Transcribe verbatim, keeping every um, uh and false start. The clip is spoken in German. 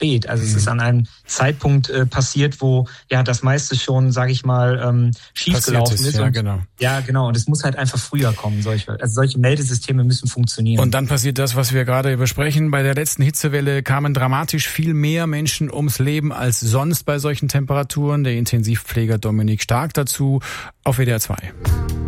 spät. Also mhm. es ist an einem Zeitpunkt äh, passiert, wo ja das meiste schon, sage ich mal, ähm, schiefgelaufen ist. ist. Ja, und, genau. Ja, genau. Und es muss halt einfach früher kommen. Solche, also solche Meldesysteme müssen funktionieren. Und dann passiert das, was wir gerade besprechen. Bei der letzten Hitzewelle kamen dramatisch viel mehr Menschen ums Leben als sonst bei solchen Temperaturen. Der Intensivpfleger Dominik Stark dazu auf W D R zwei.